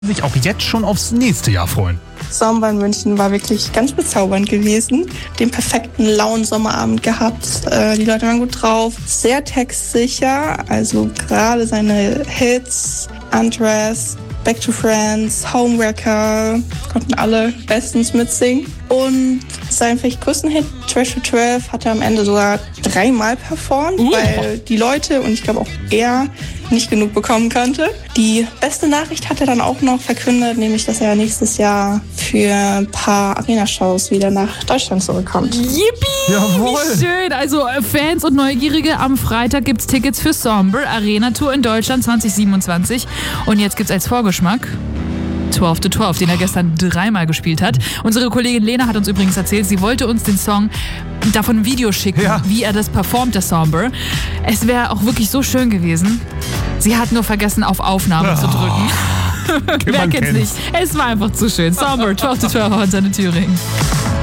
sich auch jetzt schon aufs nächste Jahr freuen. Sommer in München war wirklich ganz bezaubernd gewesen. Den perfekten lauen Sommerabend gehabt. Die Leute waren gut drauf. Sehr textsicher. Also gerade seine Hits, Undressed, Back to Friends, Homewrecker, konnten alle bestens mitsingen. Und seinen vielleicht größten Hit, Trash to 12, hat er am Ende sogar 3-mal performt, weil die Leute und ich glaube auch er nicht genug bekommen konnte. Die beste Nachricht hat er dann auch noch verkündet, nämlich, dass er nächstes Jahr für ein paar Arena-Shows wieder nach Deutschland zurückkommt. Yippie! Jawohl! Wie schön! Also Fans und Neugierige, am Freitag gibt's Tickets für Somber, Arena-Tour in Deutschland 2027. Und jetzt gibt's als Vorgeschmack 12 to 12, den er gestern 3-mal gespielt hat. Unsere Kollegin Lena hat uns übrigens erzählt, sie wollte uns den Song davon ein Video schicken, wie er das performt, der Somber. Es wäre auch wirklich so schön gewesen. Sie hat nur vergessen, auf Aufnahme zu drücken. Wer kennt's nicht? Es war einfach zu schön. Somber, 12 to 12 auf Antenne Thüringen.